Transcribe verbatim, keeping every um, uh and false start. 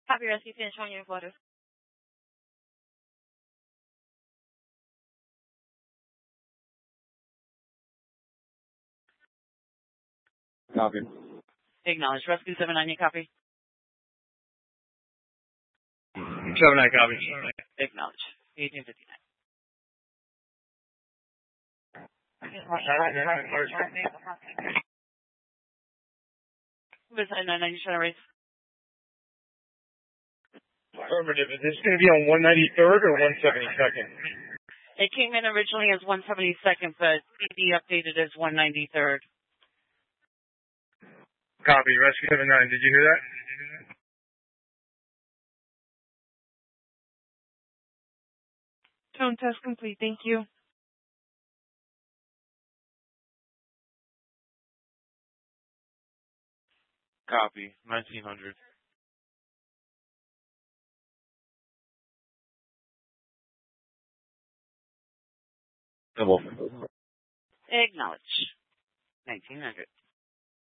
Copy, rescue, finish on your photos. Copy. Acknowledge. Rescue seven nine, you copy? seven nine, copy. Acknowledge. eighteen fifty-nine. Beside nine nine, you trying to raise? Affirmative. Is this going to be on one ninety-third or one seventy-second? It came in originally as one seventy-second, but C D updated as one ninety-third. Copy. Rescue seven nine, did you hear that? Tone test complete. Thank you. Copy. nineteen hundred. Double. Acknowledge. nineteen hundred.